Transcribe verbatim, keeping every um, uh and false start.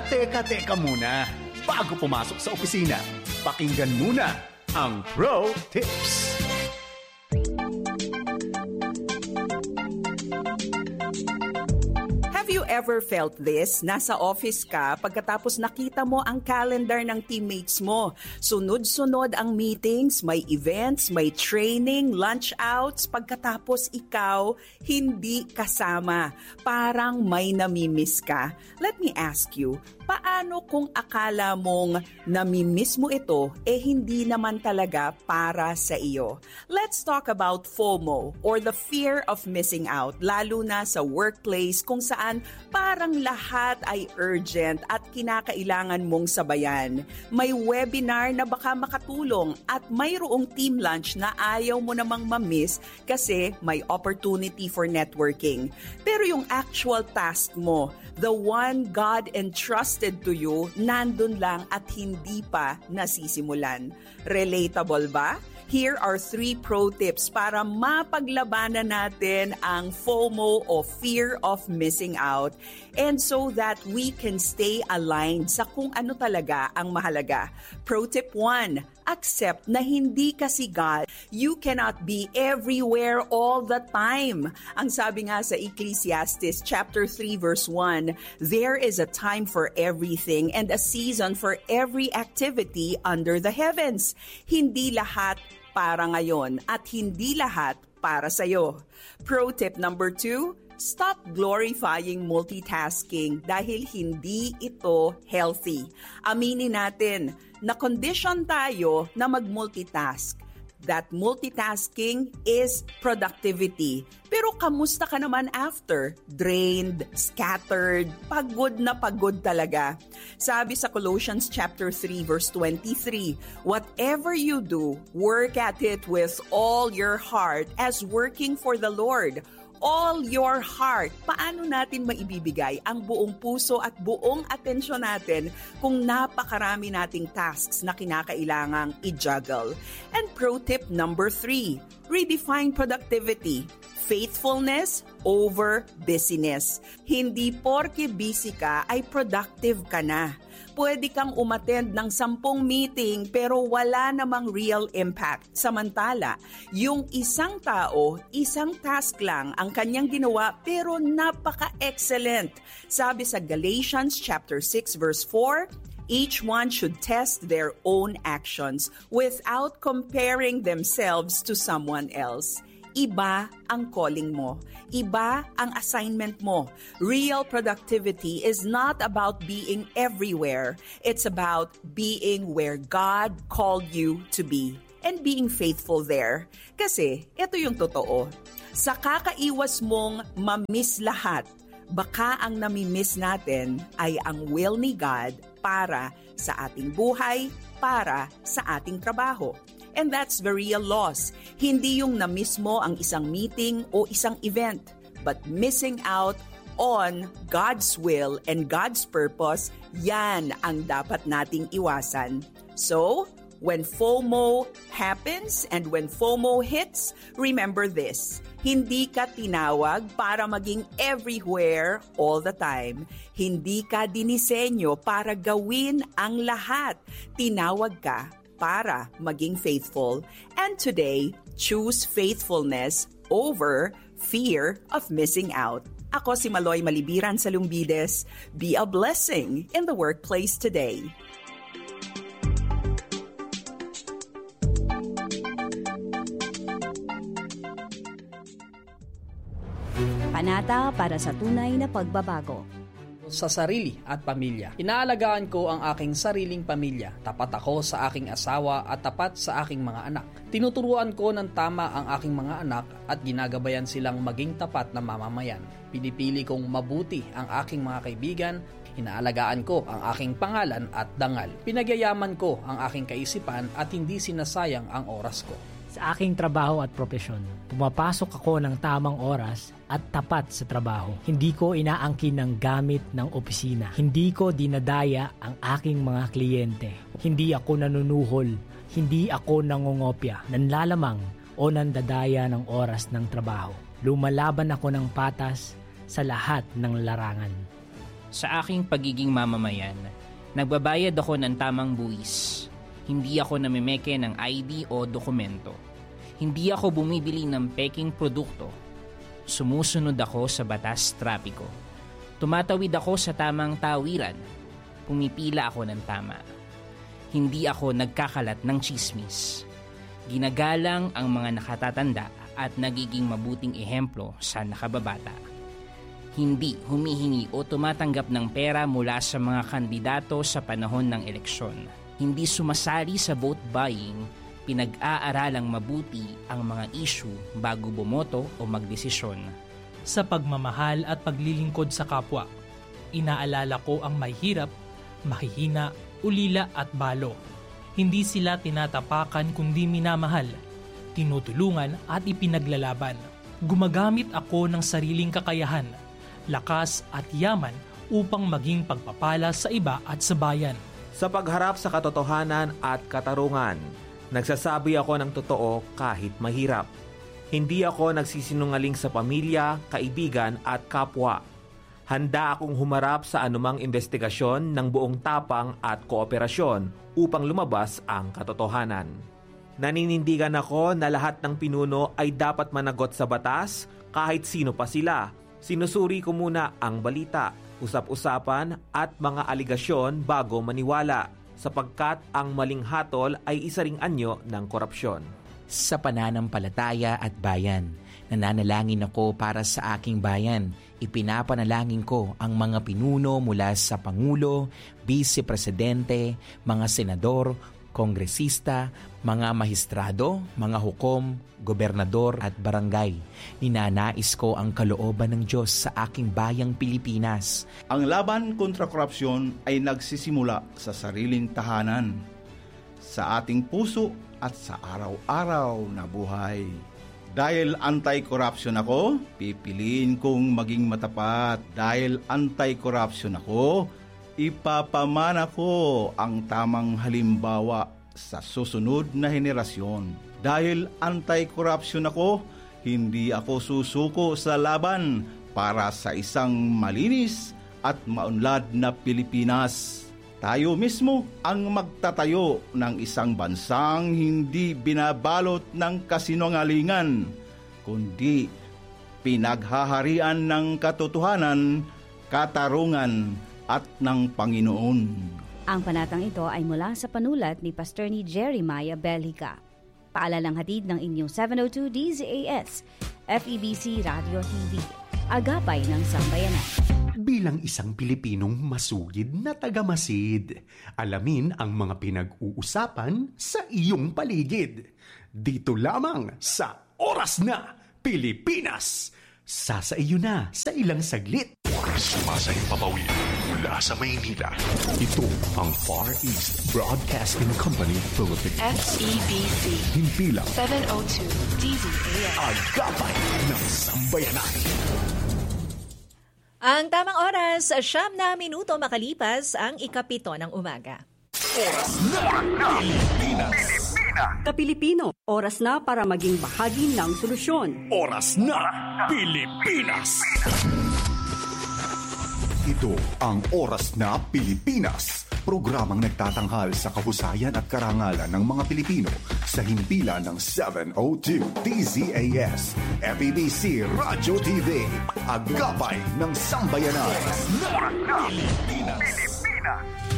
Teka, teka, teka muna. Bago pumasok sa opisina, pakinggan muna ang Pro Tips. Have you ever felt this? Nasa office ka, pagkatapos nakita mo ang calendar ng teammates mo. Sunod-sunod ang meetings, may events, may training, lunch outs. Pagkatapos ikaw, hindi kasama. Parang may namimiss ka. Let me ask you, paano kung akala mong namimiss mo ito, eh hindi naman talaga para sa iyo? Let's talk about FOMO or the fear of missing out, lalo na sa workplace kung saan parang lahat ay urgent at kinakailangan mong sabayan. May webinar na baka makatulong at mayroong team lunch na ayaw mo namang mamiss kasi may opportunity for networking. Pero yung actual task mo, the one God entrusted to you, nandun lang at hindi pa nasisimulan. Relatable ba? Here are three pro tips para mapaglabanan natin ang FOMO o fear of missing out and so that we can stay aligned sa kung ano talaga ang mahalaga. Pro tip one, accept na hindi ka si God. You cannot be everywhere all the time. Ang sabi nga sa Ecclesiastes chapter three verse one, there is a time for everything and a season for every activity under the heavens. Hindi lahat para ngayon at hindi lahat para sa'yo. Pro tip number two, stop glorifying multitasking dahil hindi ito healthy. Aminin natin na condition tayo na mag-multitask. That multitasking is productivity. Pero kamusta ka naman after? Drained, scattered, pagod na pagod talaga. Sabi sa Colossians chapter three verse twenty-three, whatever you do, work at it with all your heart as working for the Lord. All your heart. Paano natin maibibigay ang buong puso at buong atensyon natin kung napakarami nating tasks na kinakailangang i-juggle? And pro tip number three, redefine productivity. Faithfulness over busyness. Hindi porke busy ka ay productive ka na. Pwede kang umattend ng sampung meeting pero wala namang real impact. Samantala, yung isang tao, isang task lang ang kanyang ginawa pero napaka-excellent. Sabi sa Galatians chapter six verse four, each one should test their own actions without comparing themselves to someone else. Iba ang calling mo. Iba ang assignment mo. Real productivity is not about being everywhere. It's about being where God called you to be and being faithful there. Kasi ito yung totoo. Sa kakaiwas mong mamiss lahat, baka ang namimiss natin ay ang will ni God para sa ating buhay, para sa ating trabaho. And that's the real loss. Hindi yung na-miss mo ang isang meeting o isang event, but missing out on God's will and God's purpose, yan ang dapat nating iwasan. So, when FOMO happens and when FOMO hits, remember this. Hindi ka tinawag para maging everywhere all the time. Hindi ka dinisenyo para gawin ang lahat. Tinawag ka para maging faithful. And today, choose faithfulness over fear of missing out. Ako si Maloy Malibiran sa Lumbides. Be a blessing in the workplace today. Panata para sa tunay na pagbabago. Sa sarili at pamilya. Inaalagaan ko ang aking sariling pamilya. Tapat ako sa aking asawa at tapat sa aking mga anak. Tinuturuan ko ng tama ang aking mga anak at ginagabayan silang maging tapat na mamamayan. Pinipili kong mabuti ang aking mga kaibigan. Inaalagaan ko ang aking pangalan at dangal. Pinagyayaman ko ang aking kaisipan at hindi sinasayang ang oras ko. Sa aking trabaho at propesyon, pumapasok ako ng tamang oras at tapat sa trabaho. Hindi ko inaangkin ng gamit ng opisina. Hindi ko dinadaya ang aking mga kliyente. Hindi ako nanunuhol. Hindi ako nangongopya, nanlalamang o nandadaya ng oras ng trabaho. Lumalaban ako ng patas sa lahat ng larangan. Sa aking pagiging mamamayan, nagbabayad ako ng tamang buwis. Hindi ako namimeke ng I D o dokumento. Hindi ako bumibili ng peking produkto. Sumusunod ako sa batas trapiko. Tumatawid ako sa tamang tawiran. Pumipila ako ng tama. Hindi ako nagkakalat ng chismis. Ginagalang ang mga nakatatanda at nagiging mabuting ehemplo sa nakababata. Hindi humihingi o tumatanggap ng pera mula sa mga kandidato sa panahon ng eleksyon. Hindi sumasali sa vote buying. Pinag-aaralang mabuti ang mga issue bago bumoto o magdesisyon. Sa pagmamahal at paglilingkod sa kapwa, inaalala ko ang mahihirap, mahihina, ulila at balo. Hindi sila tinatapakan kundi minamahal, tinutulungan at ipinaglalaban. Gumagamit ako ng sariling kakayahan, lakas at yaman upang maging pagpapala sa iba at sa bayan. Sa pagharap sa katotohanan at katarungan, nagsasabi ako ng totoo kahit mahirap. Hindi ako nagsisinungaling sa pamilya, kaibigan at kapwa. Handa akong humarap sa anumang investigasyon ng buong tapang at kooperasyon upang lumabas ang katotohanan. Naninindigan ako na lahat ng pinuno ay dapat managot sa batas kahit sino pa sila. Sinusuri ko muna ang balita, usap-usapan at mga aligasyon bago maniwala, sapagkat ang maling hatol ay isa ring anyo ng korupsyon. Sa pananampalataya at bayan, nananalangin ako para sa aking bayan. Ipinapanalangin ko ang mga pinuno mula sa Pangulo, Vice Presidente, mga senador, kongresista, mga mahistrado, mga hukom, gobernador at barangay. Ninanais ko ang kalooban ng Diyos sa aking bayang Pilipinas. Ang laban kontra korupsyon ay nagsisimula sa sariling tahanan, sa ating puso at sa araw-araw na buhay. Dahil anti-corruption ako, pipiliin kong maging matapat. Dahil anti-corruption ako, ipapamana ko ang tamang halimbawa sa susunod na henerasyon. Dahil anti-corruption ako, hindi ako susuko sa laban para sa isang malinis at maunlad na Pilipinas. Tayo mismo ang magtatayo ng isang bansang hindi binabalot ng kasinungalingan, kundi pinaghaharian ng katotohanan, katarungan at ng Panginoon. Ang panatang ito ay mula sa panulat ni Pastor ni Jeremiah Belhica. Paalalang hatid ng inyong seven oh two D Z A S, F E B C Radio T V, Agapay ng Sambayanan. Bilang isang Pilipinong masugid na tagamasid, alamin ang mga pinag-uusapan sa iyong paligid. Dito lamang sa Oras na Pilipinas. Sasa iyo na sa ilang saglit. Sumasahing papawid mula sa Maynila. Ito ang Far East Broadcasting Company Philippines. F E B C. Himpilang seven oh two D Z A S. Agapay ng Sambayanan. Ang tamang oras, siyam na minuto makalipas ang ikapito ng umaga. Oras na Pilipinas. Kapilipino, oras na para maging bahagi ng solusyon. Oras na Pilipinas. Ito ang Oras na Pilipinas. Programang nagtatanghal sa kahusayan at karangalan ng mga Pilipino sa himpilan ng seven oh two D Z A S, F E B C Radio T V, Agapay ng Sambayanan. Oras na Pilipinas.